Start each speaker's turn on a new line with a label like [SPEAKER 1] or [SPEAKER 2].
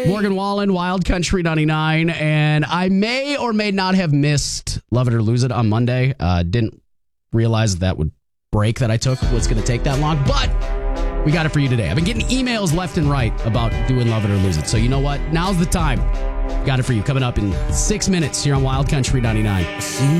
[SPEAKER 1] Morgan Wallen, Wild Country 99. And I may or may not have missed Love It or Lose It on Monday. Didn't realize that would break that I took was going to take that long. But we got it for you today. I've been getting emails left and right about doing Love It or Lose It. So you know what? Now's the time. Got it for you coming up in 6 minutes here on Wild Country 99.